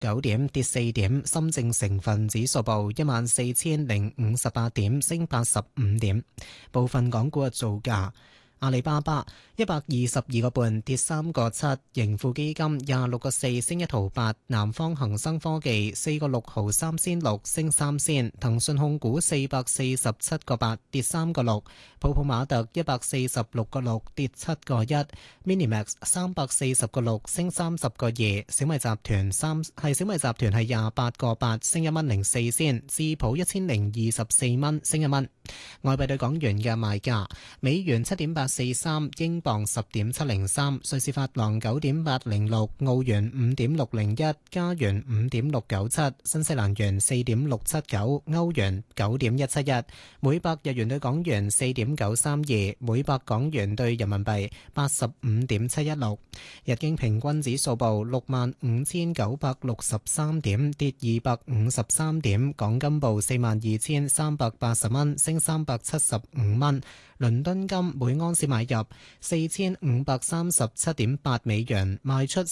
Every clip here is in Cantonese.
9點，跌4點。深證成分指數報14,058點，升85點。部分港股嘅造價。阿里巴巴122個半跌3個7，盈富基金26個4升1毫8，南方恒生科技4個6毫3仙6升3仙，騰訊控股447個8跌3個6，普普馬特146個6跌7個1，Minimax 340個6升30個2，小米集團係28個8升1蚊04仙，智普1024蚊升1蚊。外幣對港元嘅賣價：美元7.843，英鎊10.703，瑞士法郎9.806，澳元5.601，加元5.697，新西蘭元4.679，歐元9.171，每百日元對港元4.932，每百港元對人民幣85.716。日經平均指數報65,963點，跌253點。港金報42,380蚊，升375蚊。倫敦金每盎司買入4537.8美元，賣出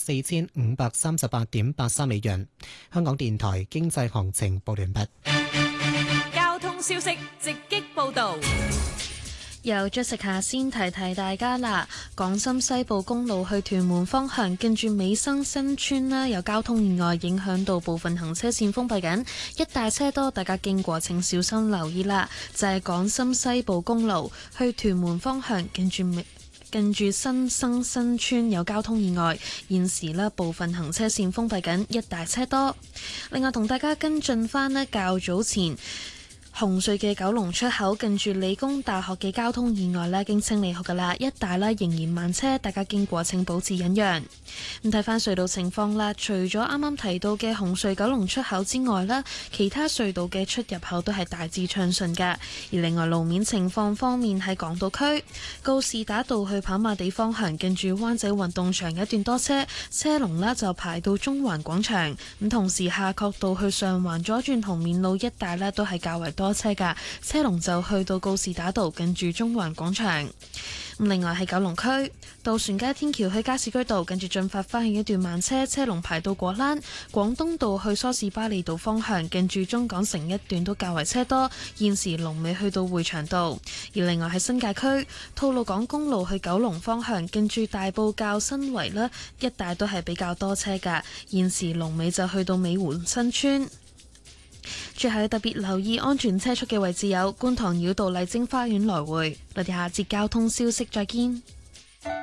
4538.83美元。香港電台經濟行情報完畢。 交通消息直擊報道。 由Jessica先提提大家啦，港深西部公路去屯門方向，近住美生新村啦，有交通意外影響到部分行車線封閉緊，一帶車多，大家經過請小心留意啦。就係港深西部公路去屯門方向，近住新生新村有交通意外，現時呢部分行車線封閉緊，一帶車多。另外同大家跟進返呢較早前紅隧嘅九龍出口近住理工大學嘅交通意外呢，已經清理好噶啦，一帶呢仍然慢車，大家經過請保持忍讓。咁睇翻隧道情況啦，除咗啱啱提到嘅紅隧九龍出口之外啦，其他隧道嘅出入口都係大致暢順噶。而另外路面情況方面，喺港島區告士打道去跑馬地方向，近住灣仔運動場有一段多車，車龍呢就排到中環廣場。咁同時夏慤道去上環左轉紅棉路一帶呢都係較為多車噶，車龍就去到告士打道近住中環廣場。另外喺九龍區渡船街天橋去加士居道近住進發花園一段慢車，車龍排到果欄。廣東道去梳士巴利道方向近住中港城一段都較為車多，現時龍尾去到匯祥道。而另外喺新界區吐露港公路去九龍方向近住大埔滘新圍啦，一帶都係比較多車噶，現時龍尾就去到美湖新村。最後要特別留意安全車速嘅位置有觀塘繞道麗晶花園來回。我哋下節交通消息再見。